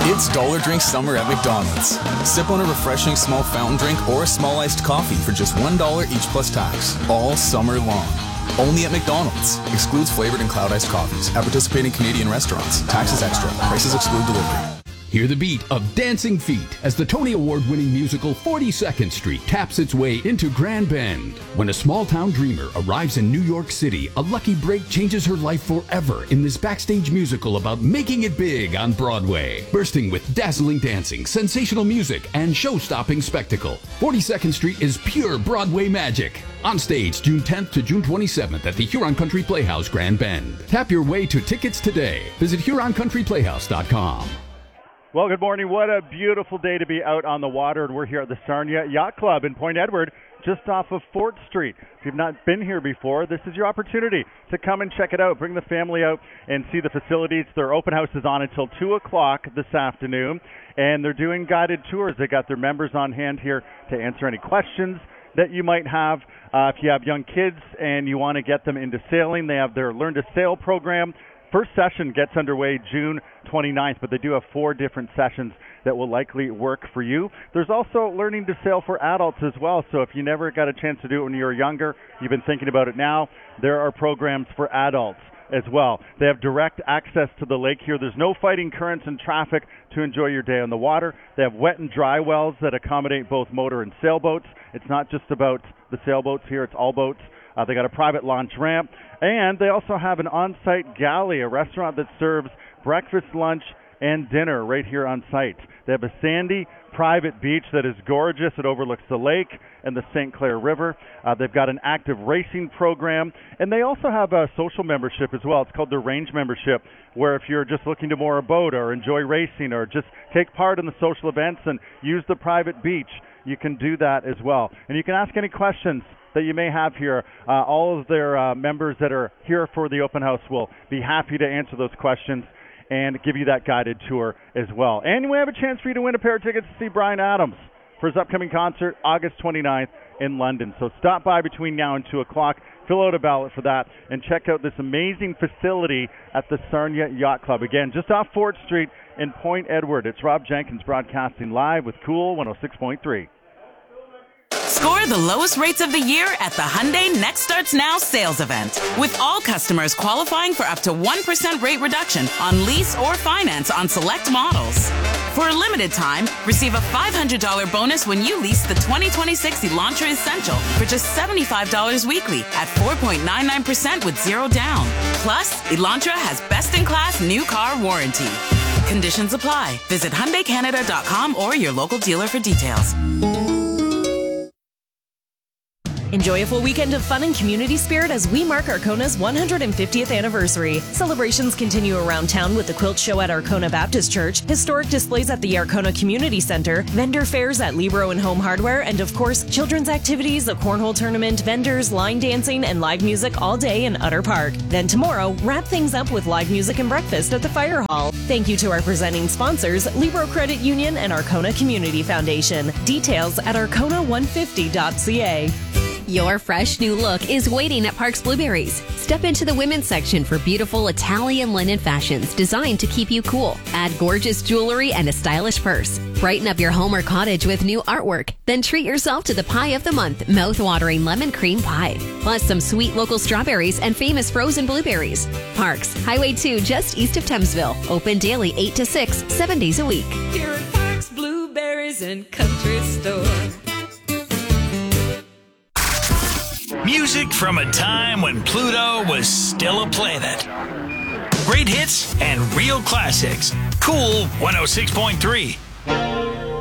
It's Dollar Drink Summer at McDonald's. Sip on a refreshing small fountain drink or a small iced coffee for just $1 each plus tax, all summer long. Only at McDonald's. Excludes flavored and cloud iced coffees at participating Canadian restaurants. Taxes extra. Prices exclude delivery. Hear the beat of Dancing Feet as the Tony Award-winning musical 42nd Street taps its way into Grand Bend. When a small-town dreamer arrives in New York City, a lucky break changes her life forever in this backstage musical about making it big on Broadway. Bursting with dazzling dancing, sensational music, and show-stopping spectacle, 42nd Street is pure Broadway magic. On stage June 10th to June 27th at the Huron Country Playhouse, Grand Bend. Tap your way to tickets today. Visit HuronCountryPlayhouse.com. Well, good morning. What a beautiful day to be out on the water, and we're here at the Sarnia Yacht Club in Point Edward, just off of Fort Street. If you've not been here before, this is your opportunity to come and check it out. Bring the family out and see the facilities. Their open house is on until 2 o'clock this afternoon, and they're doing guided tours. They got their members on hand here to answer any questions that you might have. If you have young kids and you want to get them into sailing, they have their Learn to Sail program. First session gets underway June 29th, but they do have 4 different sessions that will likely work for you. There's also Learning to Sail for adults as well, so if you never got a chance to do it when you were younger, you've been thinking about it now, there are programs for adults as well. They have direct access to the lake here. There's no fighting currents and traffic to enjoy your day on the water. They have wet and dry wells that accommodate both motor and sailboats. It's not just about the sailboats here, it's all boats. They got a private launch ramp, and they also have an on-site galley, a restaurant that serves breakfast, lunch, and dinner right here on site. They have a sandy private beach that is gorgeous. It overlooks the lake and the St. Clair River. They've got an active racing program, and they also have a social membership as well. It's called the Range Membership, where if you're just looking to moor a boat or enjoy racing or just take part in the social events and use the private beach, you can do that as well. And you can ask any questions that you may have here. All of their members that are here for the open house will be happy to answer those questions and give you that guided tour as well. And we have a chance for you to win a pair of tickets to see Bryan Adams for his upcoming concert, August 29th in London. So stop by between now and 2 o'clock, fill out a ballot for that, and check out this amazing facility at the Sarnia Yacht Club. Again, just off Fort Street in Point Edward. It's Rob Jenkins broadcasting live with Cool 106.3. Score the lowest rates of the year at the Hyundai Next Starts Now sales event, with all customers qualifying for up to 1% rate reduction on lease or finance on select models. For a limited time, receive a $500 bonus when you lease the 2026 Elantra Essential for just $75 weekly at 4.99% with zero down. Plus, Elantra has best-in-class new car warranty. Conditions apply. Visit HyundaiCanada.com or your local dealer for details. Enjoy a full weekend of fun and community spirit as we mark Arcona's 150th anniversary. Celebrations continue around town with the quilt show at Arcona Baptist Church, historic displays at the Arcona Community Center, vendor fairs at Libro and Home Hardware, and of course, children's activities, a cornhole tournament, vendors, line dancing, and live music all day in Utter Park. Then tomorrow, wrap things up with live music and breakfast at the Fire Hall. Thank you to our presenting sponsors, Libro Credit Union and Arcona Community Foundation. Details at arcona150.ca. Your fresh new look is waiting at Parks Blueberries. Step into the women's section for beautiful Italian linen fashions designed to keep you cool. Add gorgeous jewelry and a stylish purse. Brighten up your home or cottage with new artwork. Then treat yourself to the pie of the month, mouth-watering lemon cream pie. Plus some sweet local strawberries and famous frozen blueberries. Parks, Highway 2 just east of Thamesville. Open daily 8 to 6, 7 days a week. Here at Parks Blueberries and Country Store. Music from a time when Pluto was still a planet. Great hits and real classics. Cool 106.3.